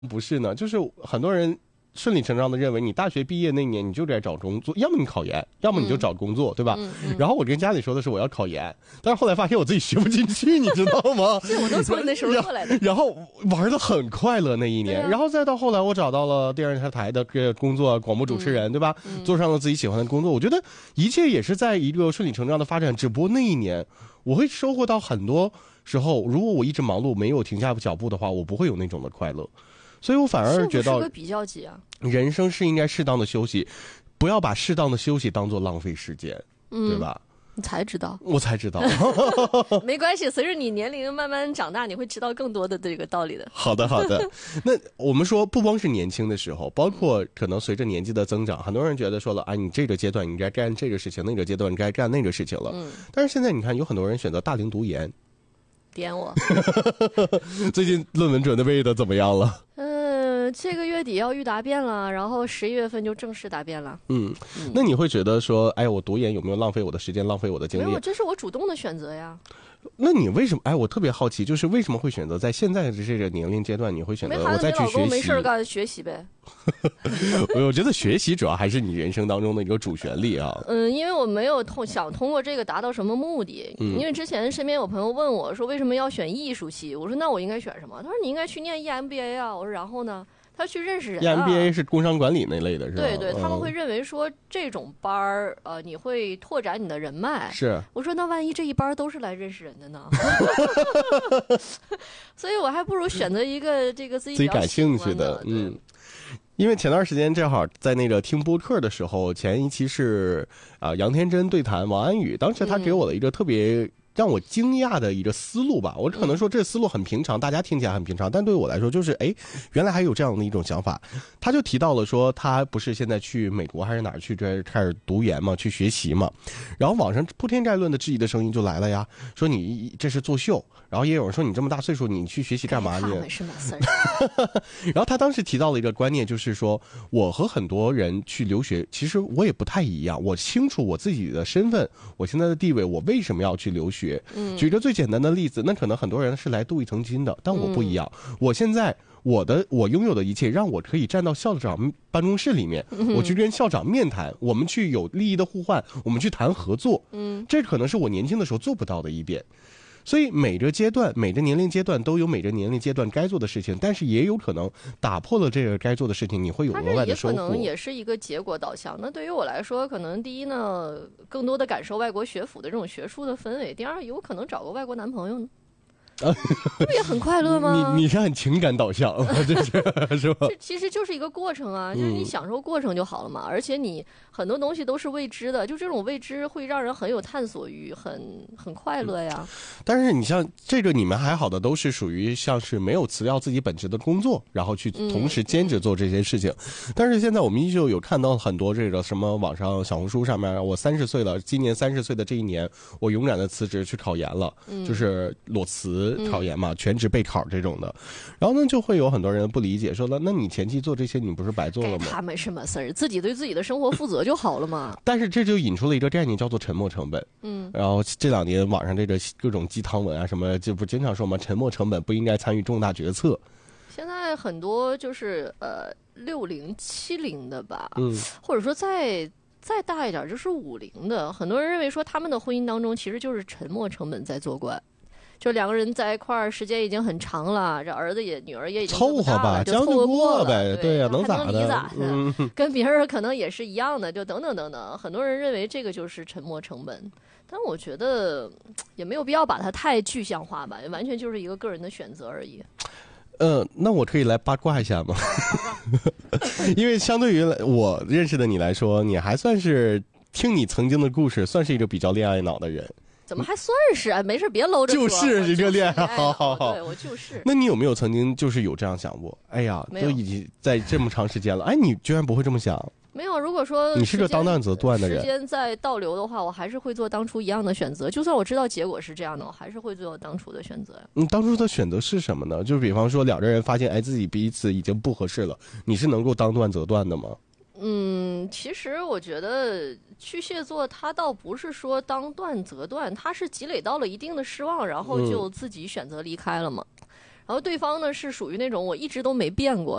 不是呢？就是很多人顺理成章的认为，你大学毕业那年你就该找工作，要么你考研，要么你就找工作，对吧？然后我跟家里说的是我要考研，但是后来发现我自己学不进去，你知道吗？ 是我都从那时候过来的。 然后玩的很快乐那一年，然后再到后来我找到了电视台的工作，广播主持人，对吧？做上了自己喜欢的工作，我觉得一切也是在一个顺理成章的发展。只不过那一年我会收获到很多时候，如果我一直忙碌没有停下脚步的话，我不会有那种的快乐。所以我反而觉得， 是个比较级啊。 人生是应该适当的休息，不要把适当的休息当做浪费时间，对吧？ 你才知道， 我才知道。 没关系，随着你年龄慢慢长大，你会知道更多的这个道理的。 好的，好的。那我们说，不光是年轻的时候，包括可能随着年纪的增长，很多人觉得说了啊，你这个阶段你应该干这个事情，那个阶段你该干那个事情了。但是现在你看，有很多人选择大龄读研。 点我。 最近论文准备的怎么样了？ 这个月底要预答辩了，然后11月份就正式答辩了。 那你会觉得说，哎，我读研有没有浪费我的时间，浪费我的精力？ 没有，这是我主动的选择呀。 那你为什么？哎，我特别好奇，就是为什么会选择在现在的这个年龄阶段，你会选择我再去学习？ 没事干，学习呗。 我觉得学习主要还是你人生当中的一个主旋律啊。 因为我没有想通过这个达到什么目的。因为之前身边有朋友问我说，为什么要选艺术系？我说那我应该选什么？他说你应该去念 EMBA 啊。我说然后呢？他去认识人啊。 EMBA 是工商管理那类的，是吧？ 对对，他们会认为说这种班儿，你会拓展你的人脉。 是。 我说那万一这一班都是来认识人的呢？所以我还不如选择一个这个自己感兴趣的。因为前段时间正好在那个听播客的时候，前一期是杨天真对谈王安宇，当时他给我了一个特别让我惊讶的一个思路吧。我可能说这思路很平常，大家听起来很平常，但对我来说就是原来还有这样的一种想法。他就提到了说，他不是现在去美国还是哪儿去开始读研嘛，去学习嘛。然后网上铺天盖论的质疑的声音就来了呀，说你这是作秀。然后也有人说你这么大岁数你去学习干嘛你？然后他当时提到了一个观念，就是说我和很多人去留学其实我也不太一样，我清楚我自己的身份，我现在的地位，我为什么要去留学。举一个最简单的例子，那可能很多人是来镀一层金的，但我不一样。我现在我拥有的一切让我可以站到校长办公室里面，我去跟校长面谈，我们去有利益的互换，我们去谈合作。这可能是我年轻的时候做不到的一点。所以每个阶段每个年龄阶段都有每个年龄阶段该做的事情，但是也有可能打破了这个该做的事情，你会有额外的收获。 它也可能也是一个结果导向。那对于我来说，可能第一呢，更多的感受外国学府的这种学术的氛围；第二，有可能找个外国男朋友呢。不也很快乐吗？ 你是很情感导向，这是吧？ 这其实就是一个过程啊，就是你享受过程就好了嘛。而且你很多东西都是未知的，就这种未知会让人很有探索欲，很快乐呀。 但是你像这个，你们还好的都是属于像是没有辞掉自己本职的工作，然后去同时兼职做这些事情。但是现在我们依旧有看到很多这个什么网上小红书上面，我30岁了，今年30岁的这一年，我勇敢的辞职去考研了，就是裸辞。考研嘛，全职备考这种的，然后呢，就会有很多人不理解，说了，那你前期做这些，你不是白做了吗？ 他们什么事儿？自己对自己的生活负责就好了嘛。 但是这就引出了一个概念，叫做沉没成本。然后这2年网上这个各种鸡汤文啊，什么就不经常说嘛，沉没成本不应该参与重大决策。 现在很多就是60、70的吧，或者说再大一点就是50的，很多人认为说他们的婚姻当中其实就是沉没成本在作怪。就2个人在一块儿时间已经很长了，这儿子也女儿也已经凑合吧， 就凑合过呗，对呀，能咋的？ 跟别人可能也是一样的，就等等等等。很多人认为这个就是沉没成本，但我觉得也没有必要把它太具象化吧，完全就是一个个人的选择而已。 那我可以来八卦一下吗？因为相对于我认识的你来说，你还算是听你曾经的故事，算是一个比较恋爱脑的人。 怎么还算是啊？没事，别搂着说。 就是一个恋爱，好。 对，我就是。 那你有没有曾经就是有这样想过？哎呀，都已经在这么长时间了，哎，你居然不会这么想？ 没有，如果说你是个当断则断的人， 时间在倒流的话，我还是会做当初一样的选择。就算我知道结果是这样的，我还是会做当初的选择。 你当初的选择是什么呢？就比方说2个人发现，哎，自己彼此已经不合适了，你是能够当断则断的吗？ 其实我觉得巨蟹座他倒不是说当断则断，他是积累到了一定的失望，然后就自己选择离开了嘛。 然后对方呢是属于那种我一直都没变过，